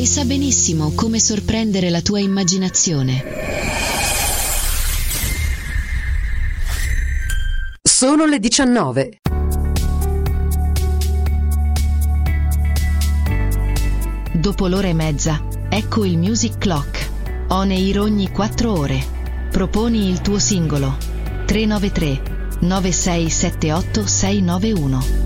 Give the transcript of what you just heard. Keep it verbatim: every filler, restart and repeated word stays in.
sa benissimo come sorprendere la tua immaginazione. Sono le diciannove. Dopo l'ora e mezza, ecco il Music Clock. On air ogni quattro ore. Proponi il tuo singolo. tre nove tre nove sei sette otto sei nove uno.